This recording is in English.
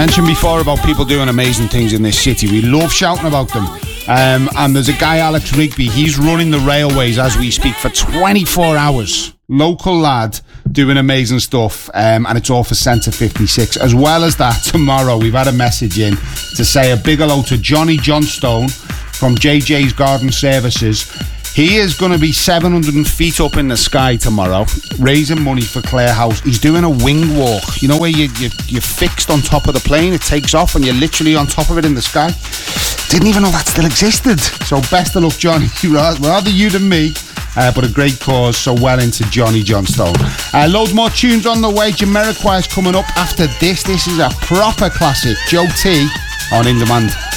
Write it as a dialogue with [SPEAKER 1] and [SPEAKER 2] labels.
[SPEAKER 1] Mentioned before about people doing amazing things in this city. We love shouting about them. And there's a guy, Alex Rigby, he's running the railways as we speak for 24 hours. Local lad doing amazing stuff, and it's all for Centre 56. As well as that, tomorrow we've had a message in to say a big hello to Johnny Johnstone from JJ's Garden Services. He is going to be 700 feet up in the sky tomorrow, raising money for Clare House. He's doing a wing walk. You know where you're fixed on top of the plane, it takes off and you're literally on top of it in the sky? Didn't even know that still existed. So best of luck, Johnny. Rather you than me. But a great cause, so well into Johnny Johnstone. Loads more tunes on the way. Jamiroquai is coming up after this. This is a proper classic. Joe T on In Demand.